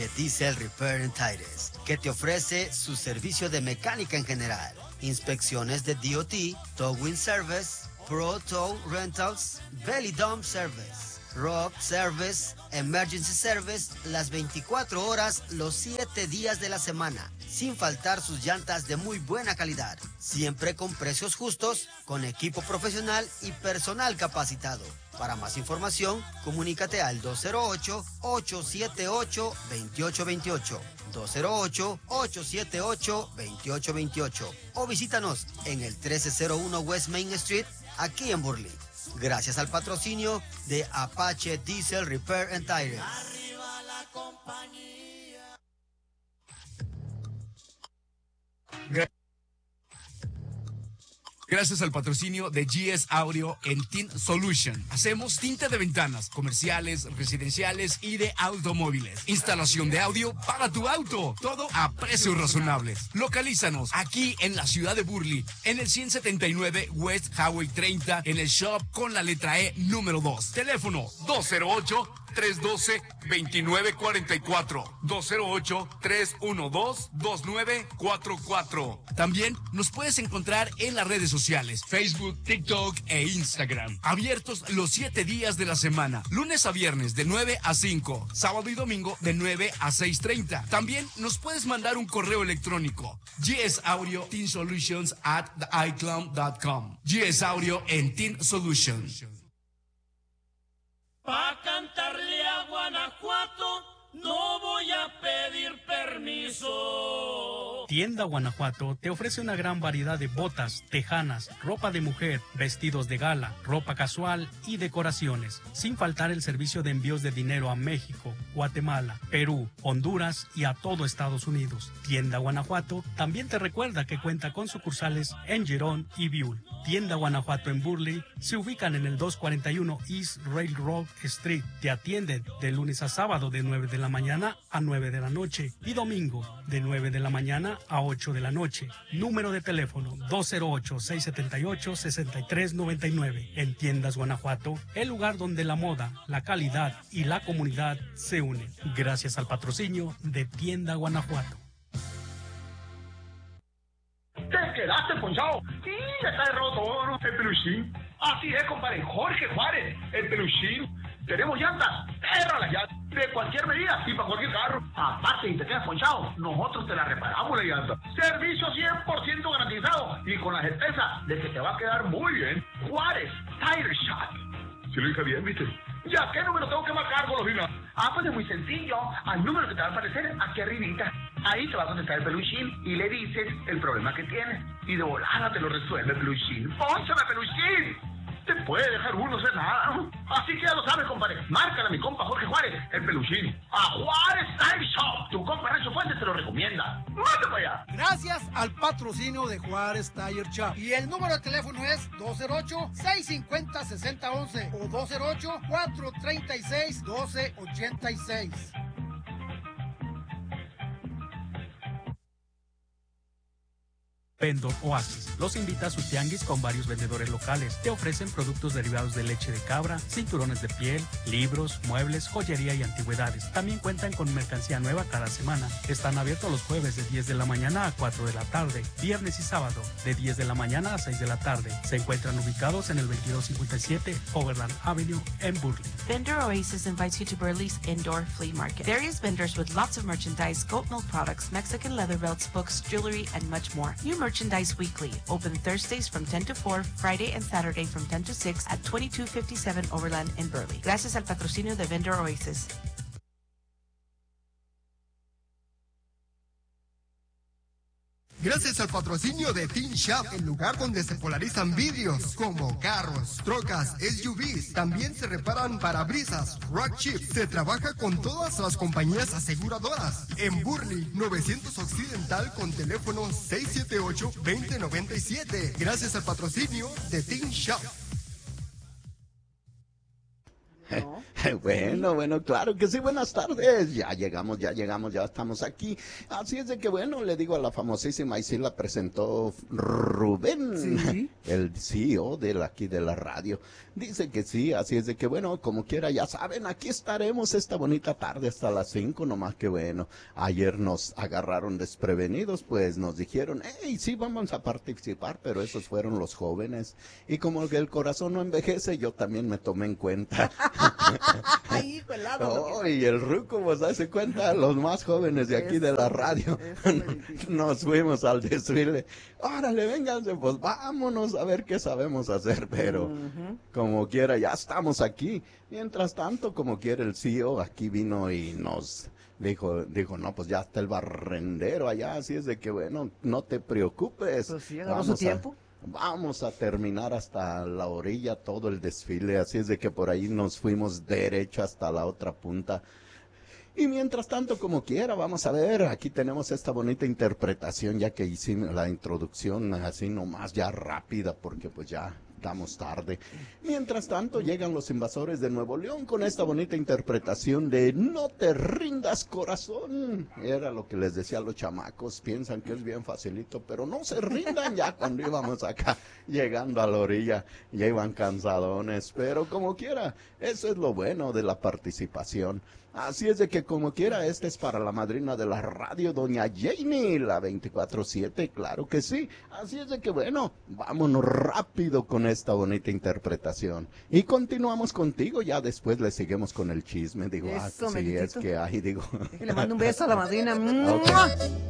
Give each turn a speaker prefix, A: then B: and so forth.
A: Apache Diesel Repair and Tires, que te ofrece su servicio de mecánica en general, inspecciones de DOT, Towing Service, Pro Tow Rentals, Belly Dump Service, Rock Service, Emergency Service, las 24 horas, los 7 días de la semana, sin faltar sus llantas de muy buena calidad, siempre con precios justos, con equipo profesional y personal capacitado. Para más información, comunícate al 208-878-2828, 208-878-2828 o visítanos en el 1301 West Main Street, aquí en Burley. Gracias al patrocinio de Apache Diesel Repair and Tires.
B: Arriba la compañía.
C: Gracias al patrocinio de GS Audio en Tint Solution. Hacemos tinte de ventanas, comerciales, residenciales y de automóviles. Instalación de audio para tu auto. Todo a precios razonables. Localízanos aquí en la ciudad de Burley, en el 179 West Highway 30, en el shop con la letra E número 2. Teléfono 208-312-2944. 208-312-2944. También nos puedes encontrar en las redes sociales, Facebook, TikTok e Instagram. Abiertos los 7 días de la semana, lunes a viernes de 9 a 5, sábado y domingo de 9 a 6:30. También nos puedes mandar un correo electrónico, gsaudio.teensolutions@icloud.com. GS Audio en Teen Solutions.
B: Pa' cantarle a Guanajuato no voy a pedir permiso.
D: Tienda Guanajuato te ofrece una gran variedad de botas, tejanas, ropa de mujer, vestidos de gala, ropa casual y decoraciones, sin faltar el servicio de envíos de dinero a México, Guatemala, Perú, Honduras y a todo Estados Unidos. Tienda Guanajuato también te recuerda que cuenta con sucursales en Girón y Biul. Tienda Guanajuato en Burley se ubican en el 241 East Railroad Street. Te atienden de lunes a sábado de 9 de la mañana a 9 de la noche y domingo de 9 de la mañana a 8 de la noche. Número de teléfono 208-678-6399. En Tiendas Guanajuato, el lugar donde la moda, la calidad y la comunidad se unen. Gracias al patrocinio de Tienda Guanajuato.
E: ¿Te quedaste ponchado? Sí, ya está roto, ¿no? El peluchín. Así es, compadre. Jorge Juárez, el peluchín. Tenemos llantas, las llantas, de cualquier medida y para cualquier carro. Aparte, si te quedas ponchado, nosotros te la reparamos la llanta. Servicio 100% garantizado y con la certeza de que te va a quedar muy bien. Juárez Tire Shop. Si lo dije bien, ¿viste? ¿Ya qué número tengo que marcar, Golosina? Pues es muy sencillo. Al número que te va a aparecer aquí arribita. Ahí te va a contestar el peluchín y le dices el problema que tienes. Y de volada te lo resuelve el peluchín. ¡Pónchame, peluchín! Te puede dejar uno ser nada, ¿no? Así que ya lo sabes, compadre. Márcale a mi compa Jorge Juárez, el peluchín. A Juárez Tire Shop. Tu compa Rancho Fuentes te lo recomienda. ¡Mate para allá!
F: Gracias al patrocinio de Juárez Tire Shop. Y el número de teléfono es 208-650-6011 o 208-436-1286.
D: Vendor Oasis los invita a su tianguis con varios vendedores locales. Te ofrecen productos derivados de leche de cabra, cinturones de piel, libros, muebles, joyería y antigüedades. También cuentan con mercancía nueva cada semana. Están abiertos los jueves de 10 de la mañana a 4 de la tarde, viernes y sábado de 10 de la mañana a 6 de la tarde. Se encuentran ubicados en el 2257 Overland Avenue en Burley.
G: Vendor Oasis invites you to Burley's Indoor Flea Market. Various vendors with lots of merchandise, goat milk products, Mexican leather belts, books, jewelry, and much more. New merchandise weekly. Open Thursdays from 10 to 4, Friday and Saturday from 10 to 6 at 2257 Overland in Burley. Gracias al patrocinio de Vendor Oasis.
H: Gracias al patrocinio de Teen Shop, el lugar donde se polarizan vidrios como carros, trocas, SUVs. También se reparan parabrisas, rock chips. Se trabaja con todas las compañías aseguradoras. En Burley, 900 Occidental con teléfono 678-2097. Gracias al patrocinio de Teen Shop.
I: ¿no?
J: Bueno, claro que sí, buenas tardes. Ya llegamos, ya estamos aquí. Así es de que, bueno, le digo a la famosísima, y sí la presentó Rubén,
I: Sí.
J: el CEO aquí de la radio. Dice que sí, así es de que, bueno, como quiera, ya saben, aquí estaremos esta bonita tarde hasta las 5, nomás que bueno. Ayer nos agarraron desprevenidos, pues nos dijeron, hey, sí, vamos a participar, pero esos fueron los jóvenes. Y como que el corazón no envejece, yo también me tomé en cuenta.
I: Ay, hijo helado.
J: Oh, y el ruco, pues hace cuenta, los más jóvenes de aquí de la radio, nos fuimos al desfile. Órale, vénganse, pues vámonos a ver qué sabemos hacer, pero como quiera, ya estamos aquí. Mientras tanto, como quiera, el CEO aquí vino y nos dijo, no, pues ya está el barrendero allá, así es de que, bueno, no te preocupes.
I: Pues sí, agarró su tiempo.
J: Vamos a terminar hasta la orilla todo el desfile, así es de que por ahí nos fuimos derecho hasta la otra punta. Y mientras tanto, como quiera, vamos a ver, aquí tenemos esta bonita interpretación, ya que hicimos la introducción así nomás ya rápida, porque pues ya estamos tarde. Mientras tanto, llegan los Invasores de Nuevo León con esta bonita interpretación de No te rindas, corazón. Era lo que les decía a los chamacos, piensan que es bien facilito, pero no se rindan. Ya cuando íbamos acá, llegando a la orilla, ya iban cansadones, pero como quiera, eso es lo bueno de la participación. Así es de que como quiera, este es para la madrina de la radio, doña Janie, la 24/7, claro que sí. Así es de que bueno, vámonos rápido con esta bonita interpretación. Y continuamos contigo, ya después le seguimos con el chisme, digo,
I: Eso,
J: sí, es que hay, digo.
I: Y le mando un beso a la madrina.
J: Okay.